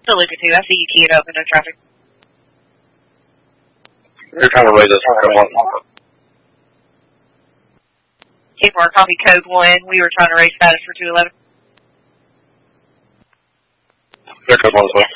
Still looking too. I see you keyed up and no traffic. You're trying to raise us from one. K-Bar, copy code 1. We were trying to raise status for 211. Clear code 1 as well.